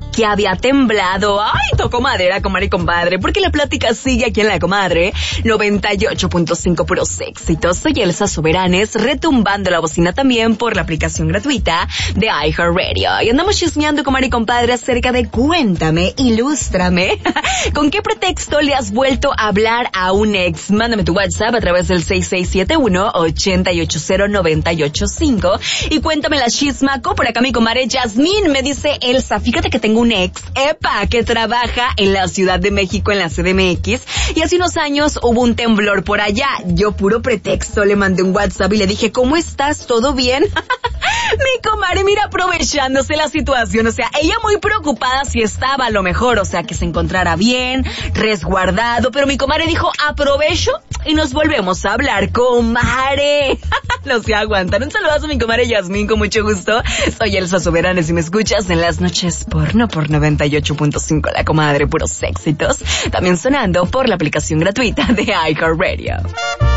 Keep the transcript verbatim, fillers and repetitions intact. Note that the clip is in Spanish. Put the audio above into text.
que había temblado. Ay, tocó madera, comadre y compadre, porque la plática sigue aquí en La Comadre noventa y ocho punto cinco, puros éxitos. Soy Elsa Soberanes, retumbando la bocina también por la aplicación gratuita de iHeartRadio. Y andamos chismeando, comadre y compadre, acerca de cuéntame, ilústrame. ¿Con qué pretexto le has vuelto a hablar a un ex? Mándame tu WhatsApp a través del seis seis siete uno, ocho ocho cero, nueve ocho cinco y cuéntame la chismaco. Por acá mi comadre Yasmín me dice: Elsa, fíjate que tengo un ex, epa, que trabaja en la Ciudad de México, en la C D M X, y hace unos años hubo un temblor por allá. Yo, puro pretexto, le mandé un WhatsApp y le dije: ¿cómo estás? ¿Todo bien? Mi comadre, mira, aprovechándose la situación, o sea, ella muy preocupada si estaba a lo mejor, o sea, que se encontrara bien, resguardado, pero mi comadre dijo: aprovecho y nos volvemos a hablar, comadre. No se aguantan. Un saludazo a mi comadre Yasmín, con mucho gusto. Soy Elsa Soberanes y me escuchas en las noches porno por noventa y ocho punto cinco, La Comadre, puros éxitos. También sonando por la aplicación gratuita de iHeartRadio.